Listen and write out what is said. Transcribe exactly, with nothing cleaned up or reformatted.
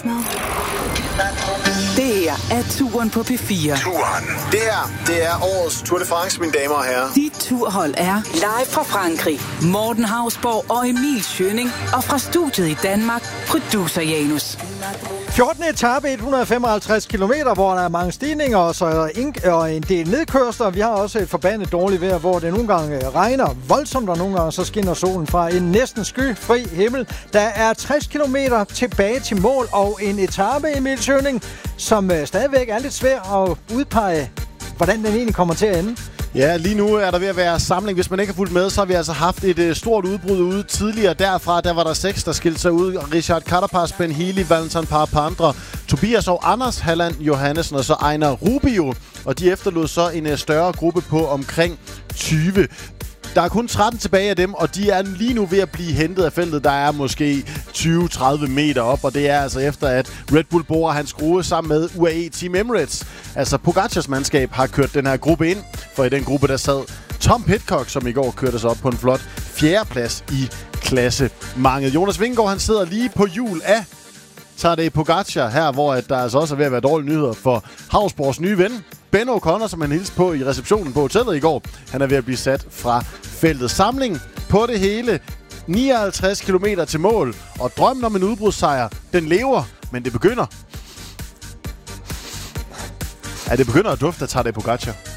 Det her er Turen på P fire. Turen. Det her, det er årets Tour de France, mine damer og herrer. Dit turhold er live fra Frankrig. Morten Hausborg og Emil Schønning. Og fra studiet i Danmark, producer Janus. fjortende etape, et hundrede og femoghalvtreds kilometer, hvor der er mange stigninger og, så og en del nedkørsler. Vi har også et forbandet dårligt vejr, hvor det nogle gange regner voldsomt, og nogle gange så skinner solen fra en næsten skyfri himmel. Der er tres kilometer tilbage til mål, og en etape, Emil Schønning, som øh, stadigvæk er lidt svær at udpege, hvordan den egentlig kommer til at ende. Ja, lige nu er der ved at være samling. Hvis man ikke har fulgt med, så har vi altså haft et uh, stort udbrud ude tidligere. Derfra, der var der seks, der skilte sig ud. Richard Carapaz, Ben Healy, Valentin Parapandre, Tobias og Anders Halland Johannesen og så Einar Rubio. Og de efterlod så en uh, større gruppe på omkring tyve. Der er kun tretten tilbage af dem, og de er lige nu ved at blive hentet af feltet. Der er måske tyve til tredive meter op, og det er altså efter, at Red Bull borer hans skrue sammen med U A E Team Emirates. Altså Pogacars mandskab har kørt den her gruppe ind, for i den gruppe der sad Tom Pidcock, som i går kørte sig op på en flot fjerdeplads i klassementet. Jonas Vingegaard, han sidder lige på hjul af Tadej Pogacar her, hvor at der altså også er ved at være dårlige nyheder for Hausborgs nye ven. Ben O'Connor, som han hilste på i receptionen på hotellet i går, han er ved at blive sat fra feltet. Samling på det hele. nioghalvtreds kilometer til mål. Og drømmen om en udbrudssejr, den lever, men det begynder. Ja, det begynder at dufte af Tadej Pogacar.